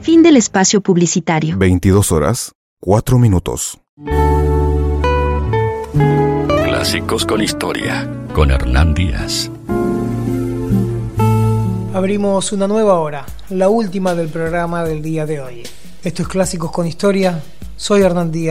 Fin del espacio publicitario. 22 horas, 4 minutos. Clásicos con historia, con Hernán Díaz. Abrimos una nueva hora, la última del programa del día de hoy. Esto es Clásicos con Historia. Soy Hernán Díaz.